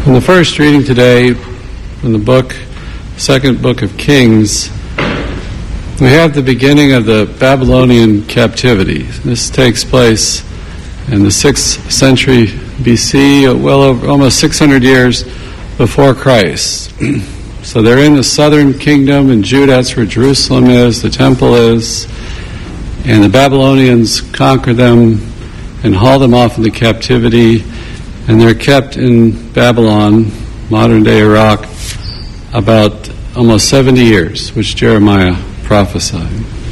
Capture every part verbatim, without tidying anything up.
In the first reading today, from the book, second book of Kings, we have the beginning of the Babylonian captivity. This takes place in the sixth century B C, well over almost six hundred years before Christ. So they're in the southern kingdom in Judah, that's where Jerusalem is, the temple is, and the Babylonians conquer them and haul them off into captivity, and they're kept in Babylon, modern-day Iraq, about almost seventy years, which Jeremiah prophesied.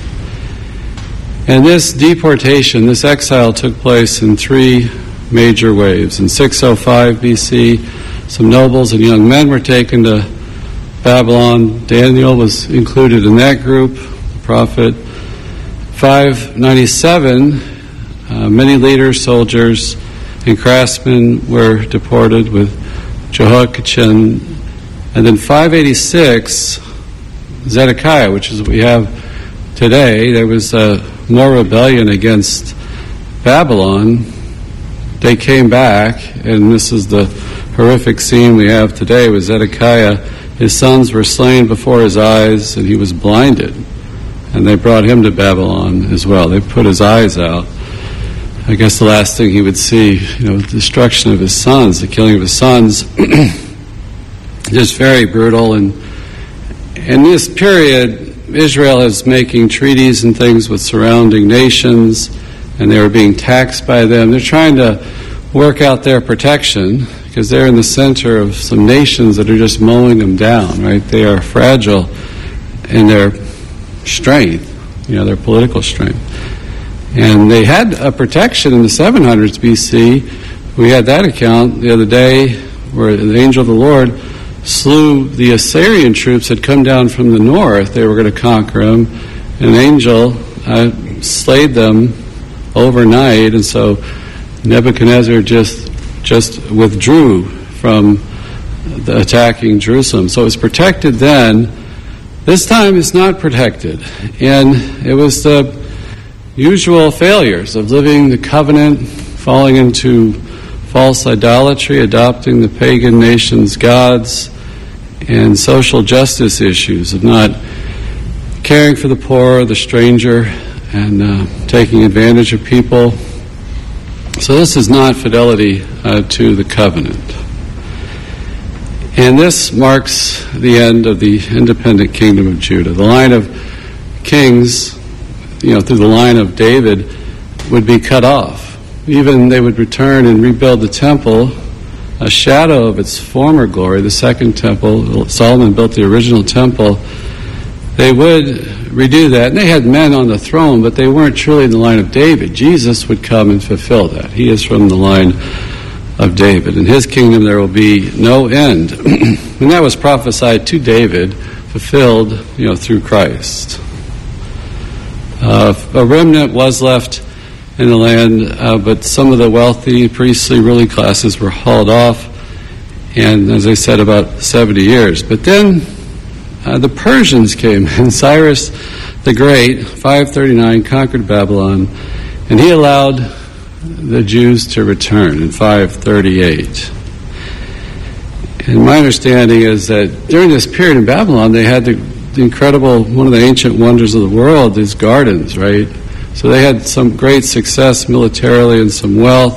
And this deportation, this exile, took place in three major waves. In six oh five B C, some nobles and young men were taken to Babylon. Daniel was included in that group, the prophet. five ninety-seven, uh, many leaders, soldiers, and craftsmen were deported with Jehoiachin. And then five eighty-six, Zedekiah, which is what we have today, there was uh, more rebellion against Babylon. They came back, and this is the horrific scene we have today with Zedekiah. His sons were slain before his eyes, and he was blinded. And they brought him to Babylon as well. They put his eyes out. I guess the last thing he would see, you know, the destruction of his sons, the killing of his sons, just very brutal. And in this period, Israel is making treaties and things with surrounding nations, and they were being taxed by them. They're trying to work out their protection because they're in the center of some nations that are just mowing them down, right? They are fragile in their strength, you know, their political strength. And they had a protection in the seven hundreds B C. We had that account the other day where the angel of the Lord slew the Assyrian troops that had come down from the north. They were going to conquer them. An angel uh, slayed them overnight, and so Nebuchadnezzar just just withdrew from the attacking Jerusalem. So it was protected then. This time it's not protected. And it was the usual failures of living the covenant, falling into false idolatry, adopting the pagan nation's gods, and social justice issues of not caring for the poor, the stranger, and uh, taking advantage of people. So this is not fidelity uh, to the covenant. And this marks the end of the independent kingdom of Judah. The line of kings, you know, through the line of David, would be cut off. Even they would return and rebuild the temple, a shadow of its former glory, the second temple. Solomon built the original temple. They would redo that. And they had men on the throne, but they weren't truly in the line of David. Jesus would come and fulfill that. He is from the line of David. In his kingdom there will be no end. And that was prophesied to David, fulfilled, you know, through Christ. Uh, a remnant was left in the land, uh, but some of the wealthy, priestly, ruling classes were hauled off, and as I said, about seventy years. But then uh, the Persians came, and Cyrus the Great, five thirty-nine, conquered Babylon, and he allowed the Jews to return in five thirty-eight. And my understanding is that during this period in Babylon, they had the, the incredible, one of the ancient wonders of the world, these gardens, right? So they had some great success militarily and some wealth.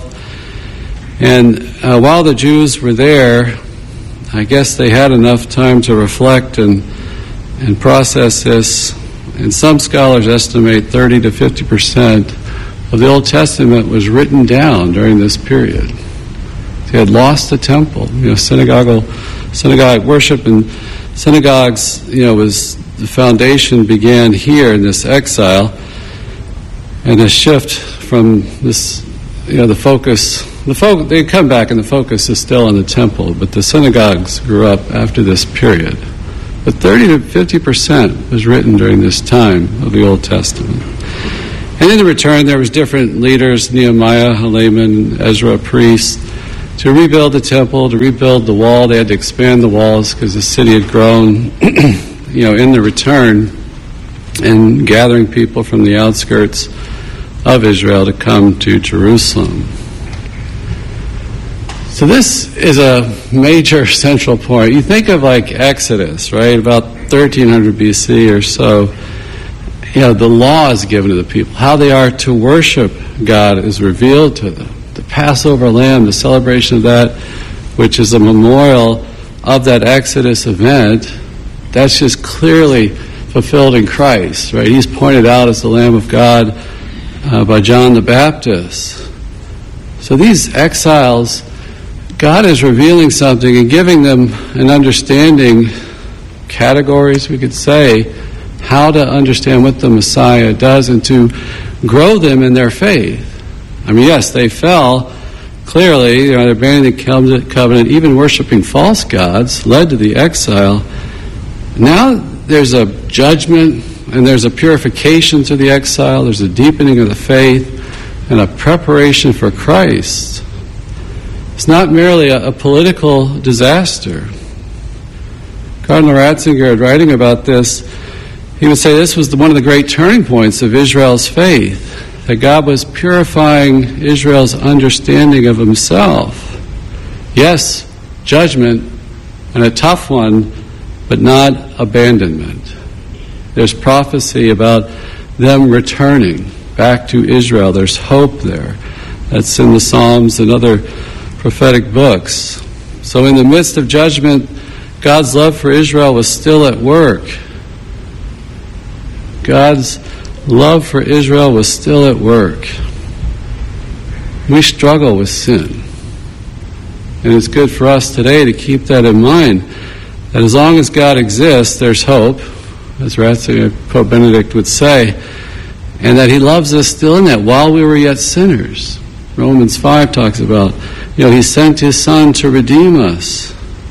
And uh, while the Jews were there, I guess they had enough time to reflect and and process this. And some scholars estimate thirty to fifty percent of the Old Testament was written down during this period. They had lost the temple. You know, synagogue, synagogue worship and synagogues, you know, was the foundation began here in this exile. And a shift from this, you know, the focus, the fo- they come back and the focus is still on the temple, but the synagogues grew up after this period. But thirty to fifty percent was written during this time of the Old Testament. And in the return, there was different leaders, Nehemiah, Helaman, Ezra, priests, to rebuild the temple, to rebuild the wall. They had to expand the walls because the city had grown, you know, in the return, and gathering people from the outskirts of Israel to come to Jerusalem. So this is a major central point. You think of like Exodus, right? About thirteen hundred B C or so. You know, the law is given to the people. How they are to worship God is revealed to them. The Passover lamb, the celebration of that, which is a memorial of that Exodus event, that's just clearly fulfilled in Christ, right? He's pointed out as the Lamb of God uh, by John the Baptist. So these exiles, God is revealing something and giving them an understanding, categories we could say, how to understand what the Messiah does and to grow them in their faith. I mean, yes, they fell, clearly, you know, they're abandoning the covenant, even worshiping false gods, led to the exile. Now there's a judgment and there's a purification to the exile, there's a deepening of the faith and a preparation for Christ. It's not merely a, a political disaster. Cardinal Ratzinger, writing about this, he would say this was the, one of the great turning points of Israel's faith, that God was purifying Israel's understanding of himself. Yes, judgment, and a tough one, but not abandonment. There's prophecy about them returning back to Israel. There's hope there. That's in the Psalms and other prophetic books. So in the midst of judgment, God's love for Israel was still at work. God's love for Israel was still at work. We struggle with sin. And it's good for us today to keep that in mind, that as long as God exists, there's hope, as Ratzinger, Pope Benedict would say, and that he loves us still in that while we were yet sinners. Romans five talks about, you know, he sent his Son to redeem us.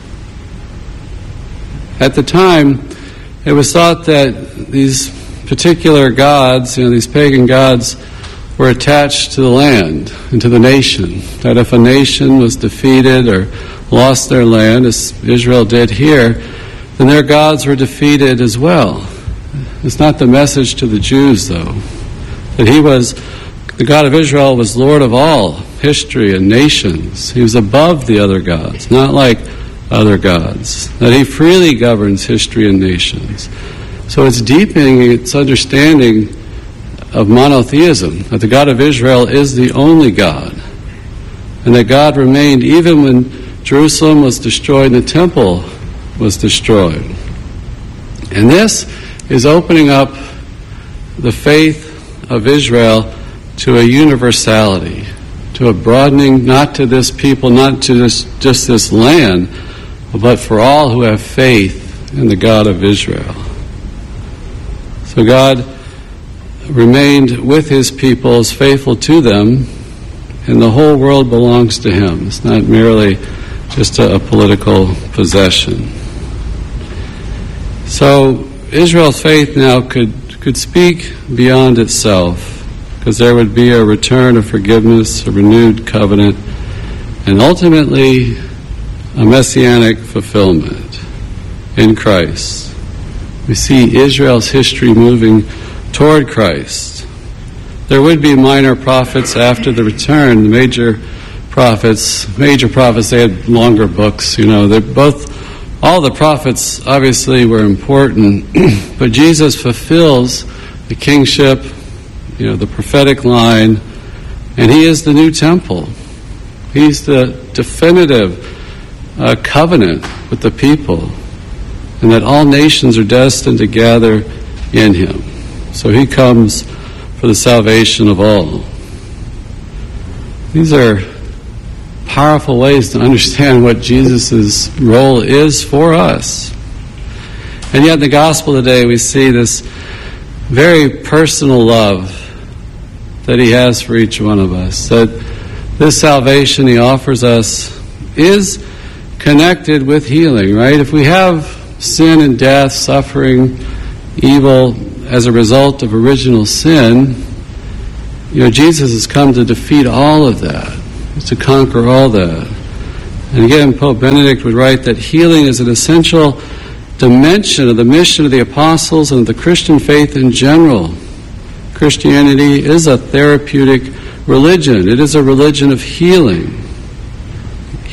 At the time, it was thought that these particular gods, you know, these pagan gods, were attached to the land and to the nation. That if a nation was defeated or lost their land, as Israel did here, then their gods were defeated as well. It's not the message to the Jews, though, that he was, the God of Israel was Lord of all history and nations. He was above the other gods, not like other gods, that he freely governs history and nations. So it's deepening its understanding of monotheism, that the God of Israel is the only God, and that God remained even when Jerusalem was destroyed and the temple was destroyed. And this is opening up the faith of Israel to a universality, to a broadening, not to this people, not to this, just this land, but for all who have faith in the God of Israel. So God remained with his people, is faithful to them, and the whole world belongs to him. It's not merely just a, a political possession. So Israel's faith now could, could speak beyond itself, because there would be a return of forgiveness, a renewed covenant, and ultimately a messianic fulfillment in Christ. We see Israel's history moving toward Christ. There would be minor prophets after the return. The major prophets, major prophets, they had longer books, you know. They're both, all the prophets obviously were important, but Jesus fulfills the kingship, you know, the prophetic line, and he is the new temple. He's the definitive uh, covenant with the people, and that all nations are destined to gather in him. So he comes for the salvation of all. These are powerful ways to understand what Jesus' role is for us. And yet in the gospel today we see this very personal love that he has for each one of us. That this salvation he offers us is connected with healing, right? If we have sin and death, suffering, evil as a result of original sin, you know, Jesus has come to defeat all of that, to conquer all that. And again, Pope Benedict would write that healing is an essential dimension of the mission of the apostles and of the Christian faith in general. Christianity is a therapeutic religion. It is a religion of healing.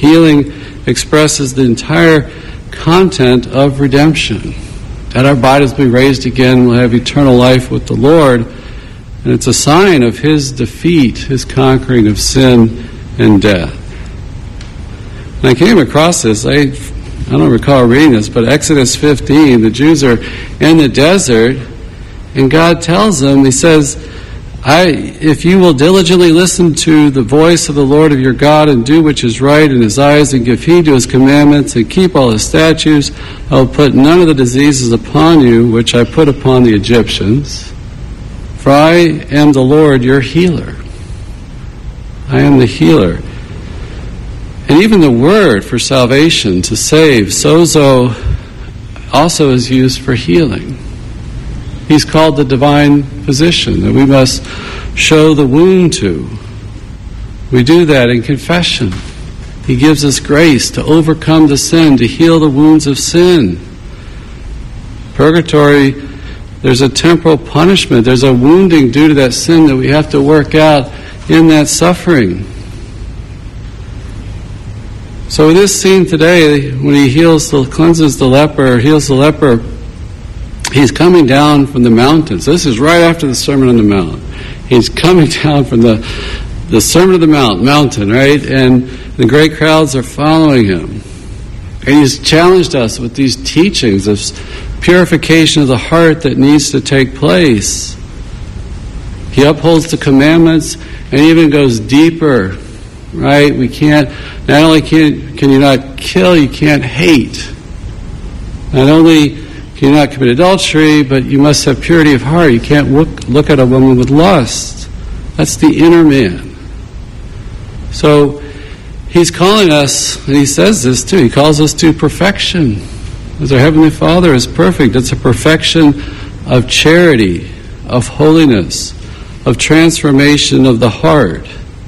Healing expresses the entire content of redemption. That our bodies will be raised again, we'll have eternal life with the Lord. And it's a sign of His defeat, His conquering of sin and death. And I came across this, I, I don't recall reading this, but Exodus fifteen, the Jews are in the desert, and God tells them, He says, I, if you will diligently listen to the voice of the Lord of your God and do which is right in His eyes and give heed to His commandments and keep all His statutes, I will put none of the diseases upon you which I put upon the Egyptians. For I am the Lord your healer. I am the healer. And even the word for salvation, to save, sozo, also is used for healing. He's called the divine physician that we must show the wound to. We do that in confession. He gives us grace to overcome the sin, to heal the wounds of sin. Purgatory, there's a temporal punishment. There's a wounding due to that sin that we have to work out in that suffering. So in this scene today, when He heals, the, cleanses the leper, heals the leper, He's coming down from the mountains. This is right after the Sermon on the Mount. He's coming down from the, the Sermon on the Mount, mountain, right? And the great crowds are following Him. And He's challenged us with these teachings of purification of the heart that needs to take place. He upholds the commandments and even goes deeper, right? We can't, not only can, can you not kill, you can't hate. Not only can you not commit adultery, but you must have purity of heart. You can't look, look at a woman with lust. That's the inner man. So He's calling us, and He says this too, He calls us to perfection. As our Heavenly Father is perfect, it's a perfection of charity, of holiness, of transformation of the heart.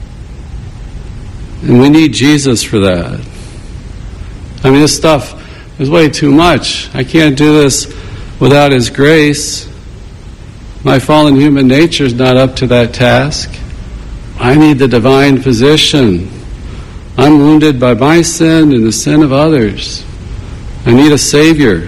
And we need Jesus for that. I mean, this stuff is way too much. I can't do this without His grace. My fallen human nature is not up to that task. I need the divine physician. I'm wounded by my sin and the sin of others. I need a Savior.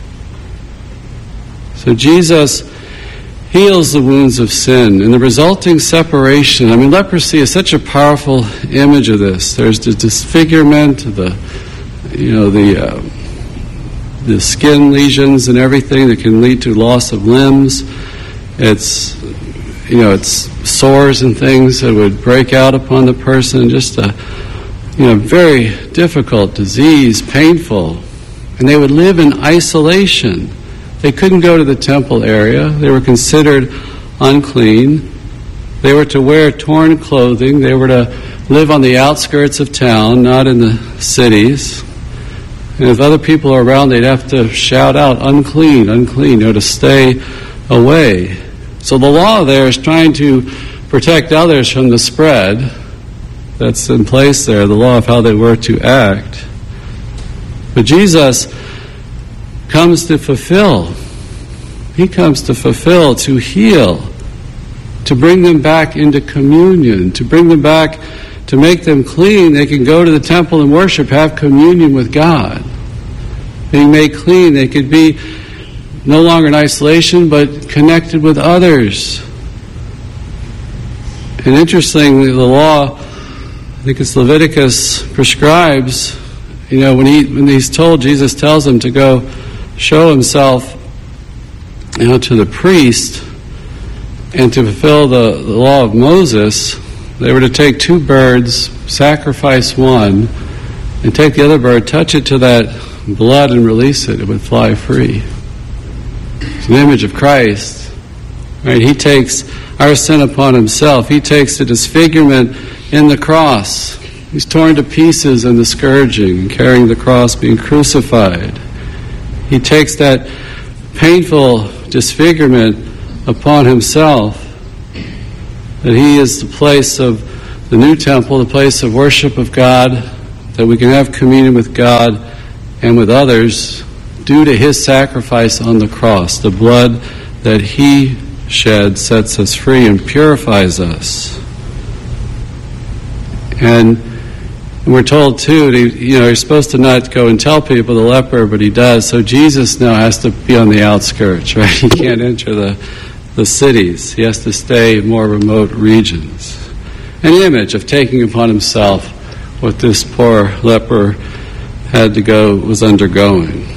So Jesus heals the wounds of sin and the resulting separation. I mean, leprosy is such a powerful image of this. There's the disfigurement, the, you know, the uh, the skin lesions and everything that can lead to loss of limbs. It's, you know, it's sores and things that would break out upon the person. Just a, you know, very difficult disease, painful. And they would live in isolation. They couldn't go to the temple area. They were considered unclean. They were to wear torn clothing. They were to live on the outskirts of town, not in the cities. And if other people are around, they'd have to shout out, unclean, unclean, or to stay away. So the law there is trying to protect others from the spread that's in place there, the law of how they were to act. But Jesus comes to fulfill. He comes to fulfill, to heal, to bring them back into communion, to bring them back, to make them clean. They can go to the temple and worship, have communion with God. Being made clean, they could be no longer in isolation, but connected with others. And interestingly, the law, I think it's Leviticus, prescribes, you know, when he when he's told, Jesus tells him to go show himself, you know, to the priest and to fulfill the, the law of Moses. They were to take two birds, sacrifice one, and take the other bird, touch it to that blood and release it. It would fly free. It's an image of Christ. Right? He takes our sin upon Himself. He takes the disfigurement in the cross. He's torn to pieces in the scourging and carrying the cross, being crucified. He takes that painful disfigurement upon Himself, that He is the place of the new temple, the place of worship of God, that we can have communion with God and with others due to His sacrifice on the cross. The blood that He shed sets us free and purifies us. And And we're told, too, that, you know, you're supposed to not go and tell people the leper, but he does. So Jesus now has to be on the outskirts, right? He can't enter the, the cities. He has to stay in more remote regions. An image of taking upon himself what this poor leper had to go, was undergoing.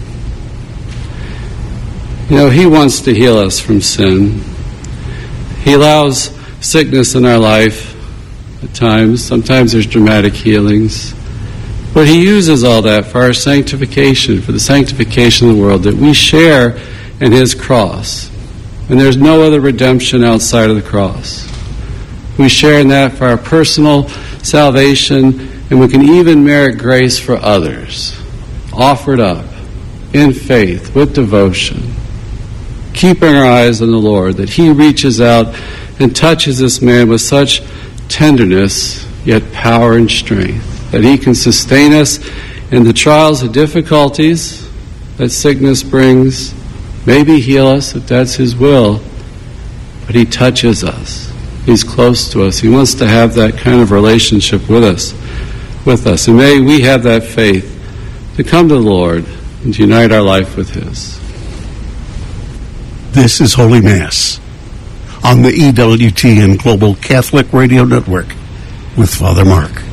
You know, he wants to heal us from sin. He allows sickness in our life at times. Sometimes there's dramatic healings. But he uses all that for our sanctification, for the sanctification of the world, that we share in his cross. And there's no other redemption outside of the cross. We share in that for our personal salvation, and we can even merit grace for others, offered up in faith, with devotion, keeping our eyes on the Lord, that he reaches out and touches this man with such tenderness, yet power and strength, that he can sustain us in the trials and difficulties that sickness brings, maybe heal us if that's his will, but he touches us. He's close to us. He wants to have that kind of relationship with us, with us. And may we have that faith to come to the Lord and to unite our life with his. This is Holy Mass on the E W T N Global Catholic Radio Network with Father Mark.